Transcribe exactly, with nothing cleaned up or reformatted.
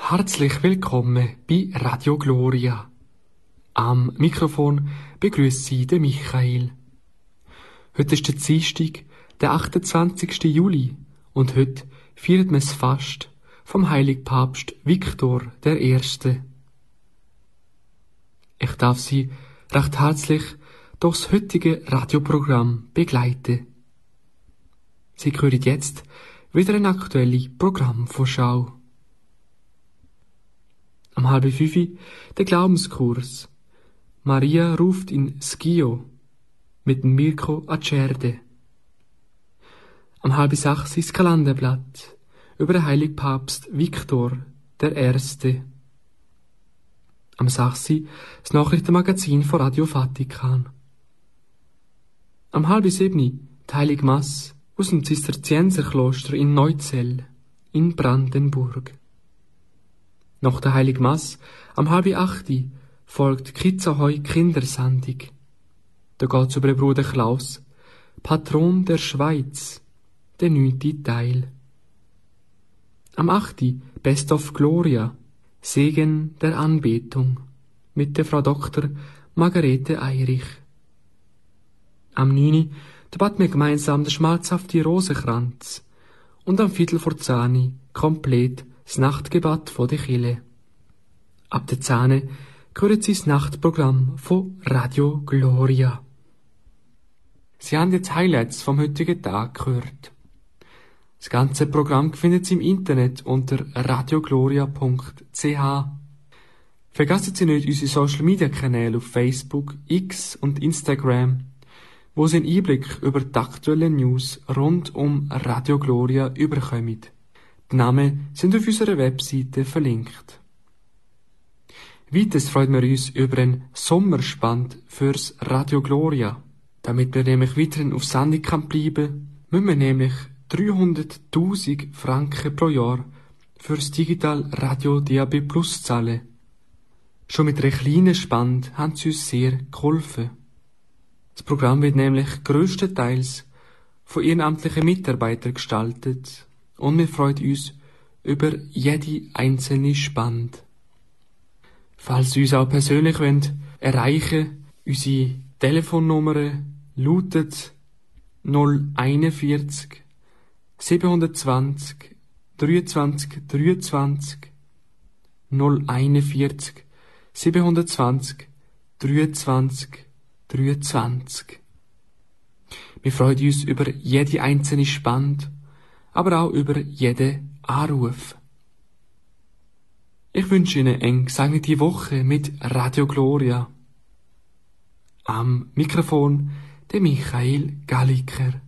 Herzlich willkommen bei Radio Gloria. Am Mikrofon begrüßt Sie den Michael. Heute ist der Dienstag, der achtundzwanzigste Juli, und heute feiert man das Fast vom heiligen Papst Viktor der Erste. Ich darf Sie recht herzlich durchs heutige Radioprogramm begleiten. Sie hören jetzt wieder eine aktuelle Programmvorschau. Am halb fünf der Glaubenskurs. Maria ruft in Schio mit Mirko Acerde. Am halb sechs das Kalenderblatt über den heiligen Papst Viktor der Erste. Am sechs das Nachrichtenmagazin von Radio Vatikan. Am halb sieben die Heilige Mass aus dem Zisterzienserkloster in Neuzell in Brandenburg. Nach der Heiligen Mass am halb acht folgt Kitzahoi Kindersendung. Da geht's über den Bruder Klaus, Patron der Schweiz, der neunte Teil. Am acht Best of Gloria, Segen der Anbetung, mit der Frau Doktor Margarete Eirich. Am neun debatten wir gemeinsam den schmalzhaften Rosenkranz und am Viertel vor zehn komplett das Nachtgebet von der Kirche. Ab der zehn hören Sie das Nachtprogramm von Radio Gloria. Sie haben jetzt Highlights vom heutigen Tag gehört. Das ganze Programm finden Sie im Internet unter radiogloria punkt c h. Vergessen Sie nicht unsere Social Media Kanäle auf Facebook, X und Instagram, wo Sie einen Einblick über die aktuellen News rund um Radio Gloria überkommen. Die Namen sind auf unserer Webseite verlinkt. Weiters freuen wir uns über einen Sommerspand fürs Radio Gloria. Damit wir nämlich weiterhin auf Sendung kann bleiben, müssen wir nämlich dreihunderttausend Franken pro Jahr fürs Digital Radio D A B Plus zahlen. Schon mit einer kleinen Spende haben sie uns sehr geholfen. Das Programm wird nämlich grösstenteils von ehrenamtlichen Mitarbeitern gestaltet und wir freuen uns über jede einzelne Spende. Falls Sie uns auch persönlich wollen, erreichen, unsere Telefonnummer lautet null einundvierzig siebenhundertzwanzig dreiundzwanzig dreiundzwanzig null einundvierzig siebenhundertzwanzig dreiundzwanzig dreiundzwanzig. Wir freuen uns über jede einzelne Spende, aber auch über jeden Anruf. Ich wünsche Ihnen eine gesegnete Woche mit Radio Gloria. Am Mikrofon der Michael Galliker.